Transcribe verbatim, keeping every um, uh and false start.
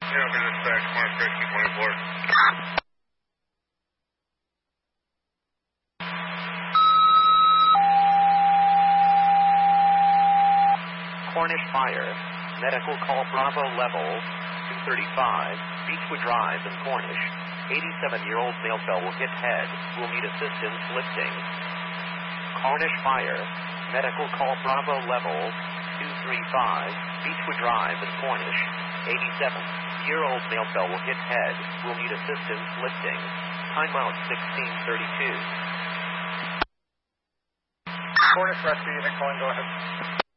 Yeah, I'm going to dispatch Cornish Rescue twenty-four. Cornish Fire. Medical call Bravo level two thirty-five, Beechwood Drive in Cornish. eighty-seven-year-old male fell will hit head. Will need assistance lifting. Cornish Fire. Medical call Bravo level two thirty-five, Beechwood Drive in Cornish. eighty-seven-year-old male fell will hit head. Will need assistance lifting. Timeout sixteen thirty-two. Cornish Rescue unit calling, go ahead.